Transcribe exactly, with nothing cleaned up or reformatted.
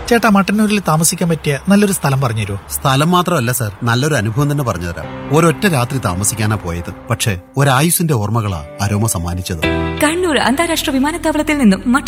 ചേട്ടാ, മട്ടന്നൂരിൽ താമസിക്കാൻ പറ്റിയ നല്ലൊരു സ്ഥലം പറഞ്ഞു തരുമോ? സ്ഥലം മാത്രമല്ല സാർ, നല്ലൊരു അനുഭവം തന്നെ പറഞ്ഞുതരാം. ഒരൊറ്റ രാത്രി താമസിക്കാനാ പോയത്, പക്ഷേ ഒരായുസിന്റെ ഓർമ്മകളാ അരോമ സമ്മാനിച്ചത്. കണ്ണൂർ അന്താരാഷ്ട്ര വിമാനത്താവളത്തിൽ നിന്നും മട്ടന്നൂർ